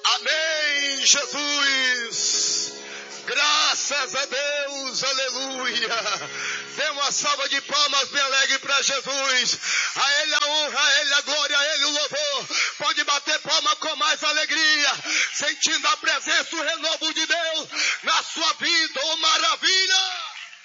Amém, Jesus. Graças a Deus, aleluia. Dê uma salva de palmas bem alegre para Jesus. A Ele a honra, a Ele a glória, a Ele o louvor. Pode bater palma com mais alegria, sentindo a presença, o renovo de Deus na sua vida. Oh, maravilha!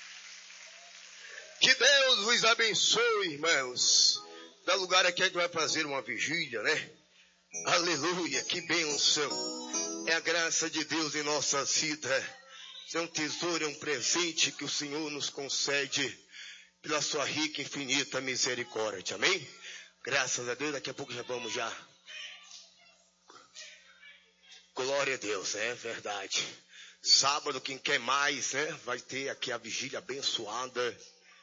Que Deus vos abençoe, irmãos. Da lugar aqui a gente vai fazer uma vigília, né? Aleluia, que bênção. É a graça de Deus em nossa vida. É um tesouro, é um presente que o Senhor nos concede pela sua rica e infinita misericórdia. Amém? Graças a Deus, daqui a pouco já vamos já. Glória a Deus, é verdade. Sábado, quem quer mais, né? Vai ter aqui a vigília abençoada.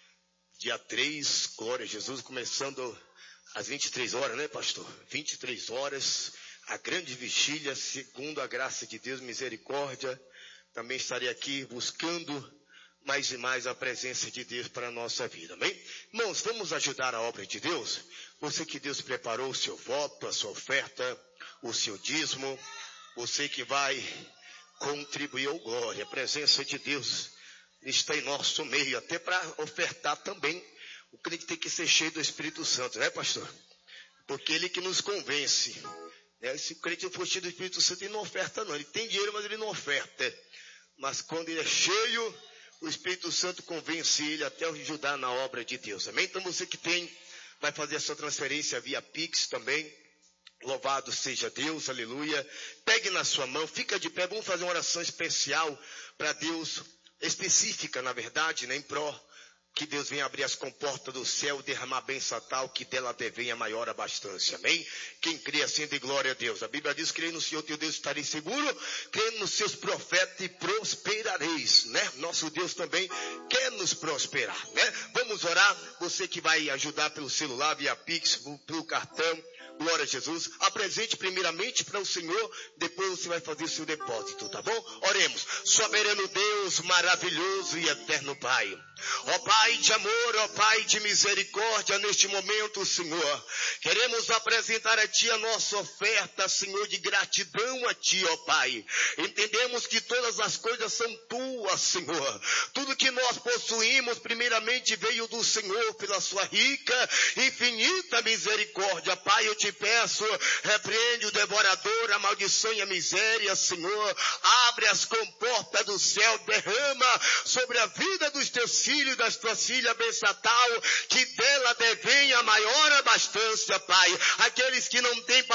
Dia 3, glória a Jesus, começando às 23 horas, né, pastor? 23 horas, a grande vigília, segundo a graça de Deus, misericórdia. Também estarei aqui buscando mais e mais a presença de Deus para a nossa vida, amém? Irmãos, vamos ajudar a obra de Deus? Você que Deus preparou o seu voto, a sua oferta, o seu dízimo, você que vai contribuir, oh glória, a presença de Deus está em nosso meio, até para ofertar também. O crente tem que ser cheio do Espírito Santo, né, pastor? Porque ele que nos convence. Né? Se o crente não for cheio do Espírito Santo, ele não oferta não. Ele tem dinheiro, mas ele não oferta. Mas quando ele é cheio, o Espírito Santo convence ele até ajudar na obra de Deus. Amém? Então você que tem, vai fazer a sua transferência via Pix também. Louvado seja Deus, aleluia. Pegue na sua mão, fica de pé. Vamos fazer uma oração especial para Deus, específica na verdade, né, em pró. Que Deus venha abrir as comportas do céu, derramar bênção tal, que dela devenha maior abastança. Amém? Quem crê assim de glória a Deus. A Bíblia diz, crê no Senhor teu Deus, estareis seguro, crê nos seus profetas e prosperareis, né? Nosso Deus também quer nos prosperar, né? Vamos orar, você que vai ajudar pelo celular, via Pix, pelo cartão. Glória a Jesus. Apresente primeiramente para o Senhor, depois você vai fazer o seu depósito, tá bom? Oremos. Soberano Deus, maravilhoso e eterno Pai. Ó Pai de amor, ó Pai de misericórdia, neste momento, Senhor, queremos apresentar a Ti a nossa oferta, Senhor, de gratidão a Ti, ó Pai. Entendemos que todas as coisas são Tuas, Senhor. Tudo que nós possuímos, primeiramente, veio do Senhor pela Sua rica, infinita misericórdia. Pai, eu te peço, repreende o devorador, a maldição e a miséria, Senhor. Abre as comportas do céu, derrama sobre a vida dos Teus filhos e das Tuas filhas, bênção tal, que dela devenha maior abastança, Pai. Aqueles que não têm